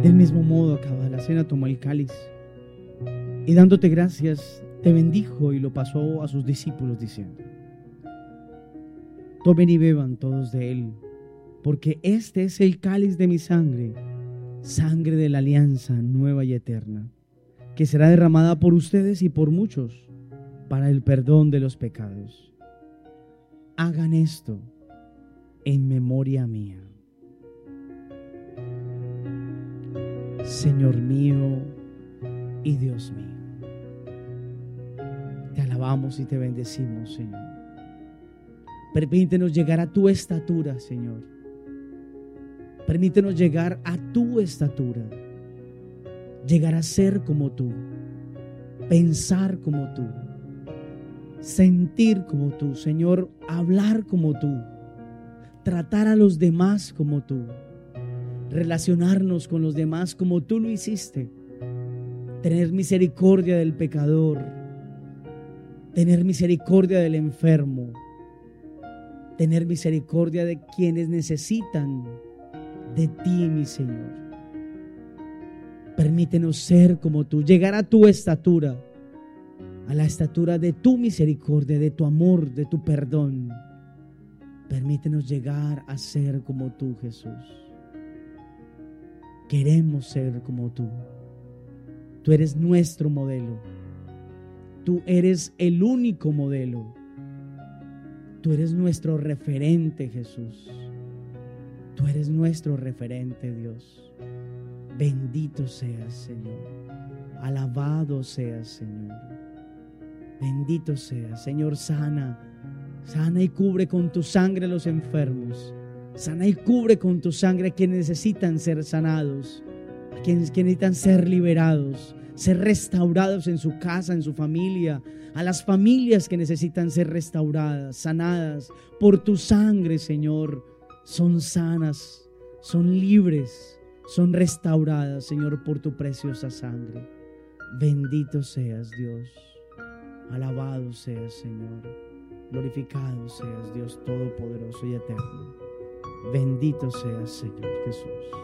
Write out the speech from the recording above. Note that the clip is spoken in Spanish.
Del mismo modo, acabada la cena, tomó el cáliz y dándote gracias, te bendijo y lo pasó a sus discípulos diciendo: tomen y beban todos de él, porque este es el cáliz de mi sangre, sangre de la alianza nueva y eterna, que será derramada por ustedes y por muchos para el perdón de los pecados. Hagan esto en memoria mía. Señor mío y Dios mío, te alabamos y te bendecimos, Señor. Permítenos llegar a tu estatura, Señor. Permítenos llegar a tu estatura, llegar a ser como tú, pensar como tú, sentir como tú, Señor, hablar como tú, tratar a los demás como tú, relacionarnos con los demás como tú lo hiciste, tener misericordia del pecador, tener misericordia del enfermo, tener misericordia de quienes necesitan de ti, mi Señor. Permítenos ser como tú, llegar a tu estatura, a la estatura de tu misericordia, de tu amor, de tu perdón. Permítenos llegar a ser como tú, Jesús. Queremos ser como tú. Tú eres nuestro modelo. Tú eres el único modelo. Tú eres nuestro referente, Jesús. Tú eres nuestro referente, Dios. Bendito seas, Señor. Alabado seas, Señor. Bendito seas, Señor. Sana y cubre con tu sangre a los enfermos. Sana y cubre con tu sangre a quienes necesitan ser sanados, a quienes necesitan ser liberados, ser restaurados en su casa, en su familia, a las familias que necesitan ser restauradas, sanadas por tu sangre, Señor. Son sanas, son libres, son restauradas, Señor, por tu preciosa sangre. Bendito seas, Dios. Alabado seas, Señor. Glorificado seas, Dios Todopoderoso y eterno. Bendito seas, Señor Jesús.